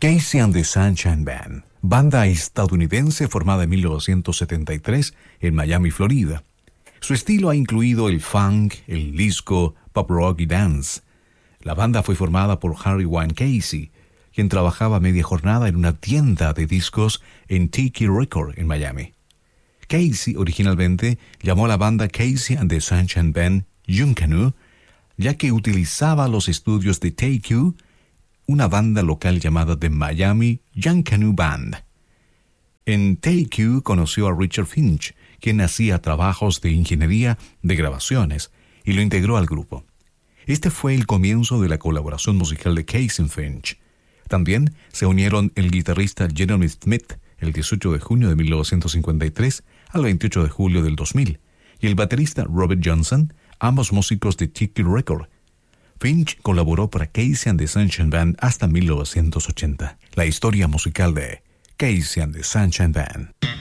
Casey and the Sunshine Band, banda estadounidense formada en 1973 en Miami, Florida. Su estilo ha incluido el funk, el disco, pop rock y dance. La banda fue formada por Harry Wayne Casey, quien trabajaba media jornada en una tienda de discos en Tiki Record en Miami. Casey originalmente llamó a la banda Casey and the Sunshine Band Junkanoo, ya que utilizaba los estudios de Take-Two, una banda local llamada The Miami Junkanoo Band. En Take-Two conoció a Richard Finch, quien hacía trabajos de ingeniería de grabaciones, y lo integró al grupo. Este fue el comienzo de la colaboración musical de Casey y Finch. También se unieron el guitarrista Jeremy Smith el 18 de junio de 1953 al 28 de julio del 2000, y el baterista Robert Johnson, ambos músicos de Tiki Record. Finch colaboró para Casey and the Sunshine Band hasta 1980. La historia musical de Casey and the Sunshine Band.